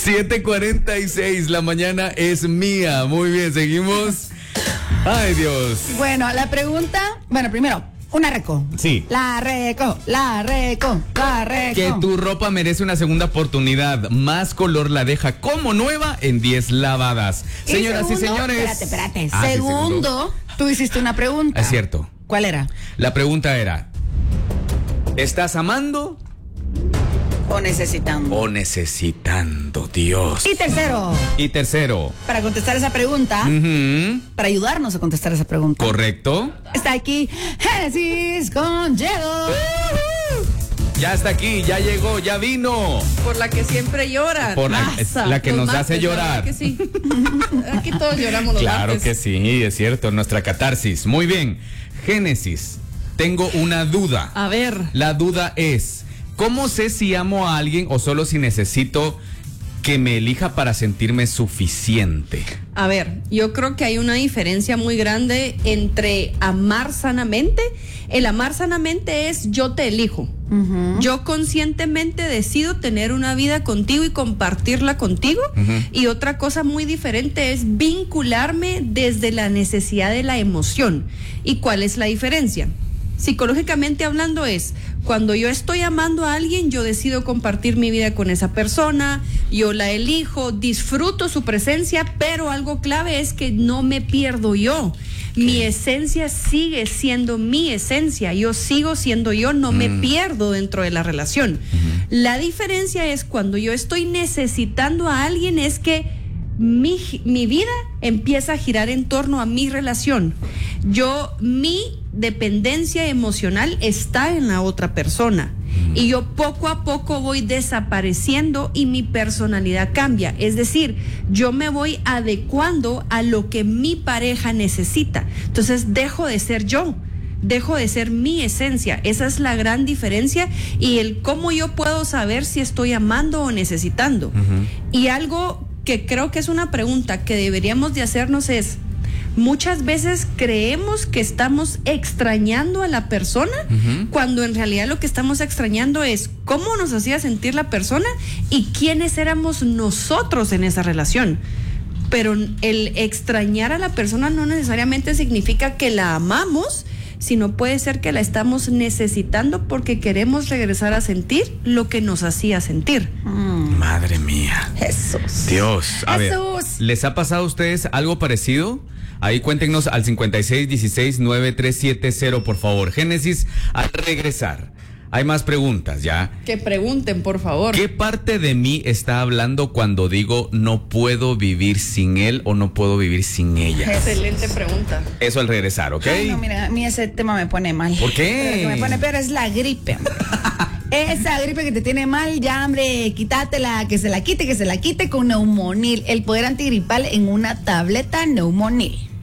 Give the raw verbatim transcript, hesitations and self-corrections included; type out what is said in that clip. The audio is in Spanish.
siete cuarenta y seis, la mañana es mía. Muy bien, seguimos. Ay, Dios. Bueno, la pregunta, bueno, primero, una reco. Sí. La reco, la reco, la reco. Que tu ropa merece una segunda oportunidad. Más color la deja como nueva en diez lavadas. Y Señoras segundo, y señores. Espérate, espérate. Ah, sí, segundo, tú hiciste una pregunta. Es cierto. ¿Cuál era? La pregunta era: ¿estás amando O necesitando. o necesitando? Dios. Y tercero, Y tercero. para contestar esa pregunta, Ujú. para ayudarnos a contestar esa pregunta, Correcto. está aquí Génesis con Diego. Ya está aquí, ya llegó, ya vino. Por la que siempre llora. Por la, Masa. la que Los nos martes, hace llorar. ¿verdad que sí? Aquí todos lloramos los Claro martes. que sí, es cierto, nuestra catarsis. Muy bien, Génesis, tengo una duda. A ver. La duda es, ¿cómo sé si amo a alguien o solo si necesito que me elija para sentirme suficiente? A ver, yo creo que hay una diferencia muy grande entre amar sanamente. El amar sanamente es yo te elijo. Uh-huh. Yo conscientemente decido tener una vida contigo y compartirla contigo. Uh-huh. Y otra cosa muy diferente es vincularme desde la necesidad de la emoción. ¿Y cuál es la diferencia? Psicológicamente hablando es, cuando yo estoy amando a alguien, yo decido compartir mi vida con esa persona, yo la elijo, disfruto su presencia, pero algo clave es que no me pierdo yo. Mi esencia sigue siendo mi esencia, yo sigo siendo yo, no mm. me pierdo dentro de la relación. Uh-huh. La diferencia es cuando yo estoy necesitando a alguien, es que mi, mi vida empieza a girar en torno a mi relación. Yo, mi dependencia emocional está en la otra persona. Y yo poco a poco voy desapareciendo y mi personalidad cambia. Es decir, yo me voy adecuando a lo que mi pareja necesita. Entonces dejo de ser yo, dejo de ser mi esencia. Esa es la gran diferencia y el cómo yo puedo saber si estoy amando o necesitando. Uh-huh. Y algo que creo que es una pregunta que deberíamos de hacernos es, muchas veces creemos que estamos extrañando a la persona, uh-huh, cuando en realidad lo que estamos extrañando es cómo nos hacía sentir la persona y quiénes éramos nosotros en esa relación. Pero el extrañar a la persona no necesariamente significa que la amamos, sino puede ser que la estamos necesitando porque queremos regresar a sentir lo que nos hacía sentir. Mm. Madre mía. Jesús. Dios. A Jesús. ver, ¿les ha pasado a ustedes algo parecido? Ahí cuéntenos al cincuenta y seis dieciséis noventa y tres setenta, por favor. Génesis, al regresar, hay más preguntas, ¿ya? Que pregunten, por favor. ¿Qué parte de mí está hablando cuando digo no puedo vivir sin él o no puedo vivir sin ella? Excelente pregunta. Eso al regresar, ¿ok? Ay, no, mira, a mí ese tema me pone mal. ¿Por qué? Pero lo que me pone peor es la gripe, hombre. Esa gripe que te tiene mal, ya, hombre, quítatela, que se la quite, que se la quite con Neumonil, el poder antigripal en una tableta Neumonil.